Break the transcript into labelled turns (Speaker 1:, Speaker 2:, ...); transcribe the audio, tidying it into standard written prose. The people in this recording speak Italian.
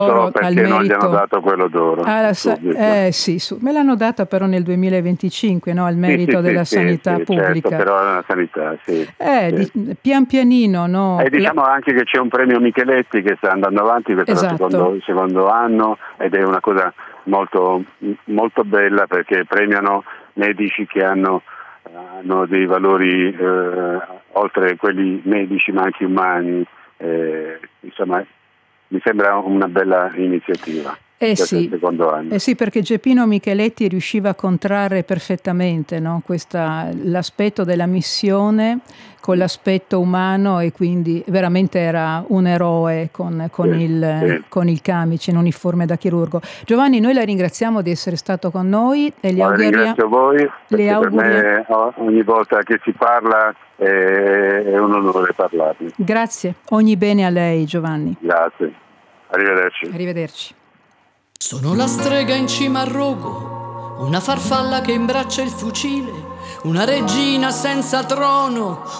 Speaker 1: So
Speaker 2: al
Speaker 1: perché non gli hanno
Speaker 2: merito
Speaker 1: dato quello d'oro subito.
Speaker 2: sì, me l'hanno data però nel 2025, no, al
Speaker 1: Sì, sì,
Speaker 2: merito
Speaker 1: sì,
Speaker 2: della
Speaker 1: sì,
Speaker 2: sanità
Speaker 1: sì, certo,
Speaker 2: pubblica.
Speaker 1: però è una sanità, sì. Sì.
Speaker 2: Pian pianino, no?
Speaker 1: E diciamo anche che c'è un premio Micheletti che sta andando avanti, questo è
Speaker 2: Esatto.
Speaker 1: il secondo anno, ed è una cosa molto, molto bella, perché premiano medici che hanno dei valori oltre quelli medici ma anche umani, insomma mi sembra una bella iniziativa. Questo è il secondo anno.
Speaker 2: Sì, perché Geppino Micheletti riusciva a contrarre perfettamente, no? L'aspetto della missione con l'aspetto umano, e quindi veramente era un eroe con il camice in uniforme da chirurgo. Giovanni, noi la ringraziamo di essere stato con noi e
Speaker 1: Ringrazio voi, perché per me ogni volta che si parla è un onore parlarne.
Speaker 2: Grazie, ogni bene a lei, Giovanni.
Speaker 1: Grazie, arrivederci.
Speaker 2: Arrivederci.
Speaker 3: Sono la strega in cima al rogo, una farfalla che imbraccia il fucile, una regina senza trono,